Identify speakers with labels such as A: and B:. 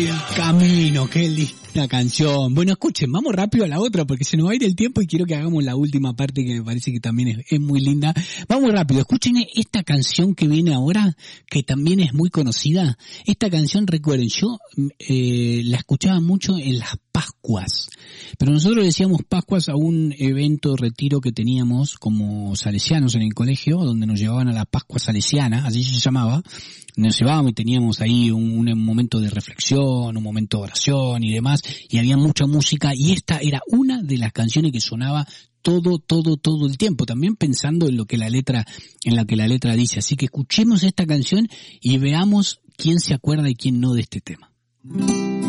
A: El camino, qué linda canción. Bueno, escuchen, vamos rápido a la otra porque se nos va a ir el tiempo y quiero que hagamos la última parte que me parece que también es muy linda. Vamos rápido, escuchen esta canción que viene ahora, que también es muy conocida. Esta canción, recuerden, yo la escuchaba mucho en las Pascuas, pero nosotros decíamos Pascuas a un evento retiro que teníamos como salesianos en el colegio, donde nos llevaban a la Pascua salesiana, así se llamaba. Nos llevábamos y teníamos ahí un momento de reflexión, un momento de oración y demás, y había mucha música, y esta era una de las canciones que sonaba todo el tiempo, también pensando en lo que la letra dice. Así que escuchemos esta canción y veamos quién se acuerda y quién no de este tema.